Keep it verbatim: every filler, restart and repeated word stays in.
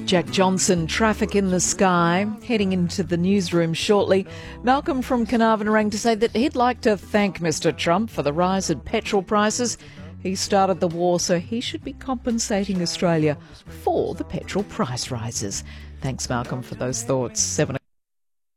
Jack Johnson, Traffic in the Sky, heading into the newsroom shortly. Malcolm from Carnarvon rang to say that he'd like to thank Mister Trump for the rise in petrol prices. He started the war, so he should be compensating Australia for the petrol price rises. Thanks, Malcolm, for those thoughts. Seven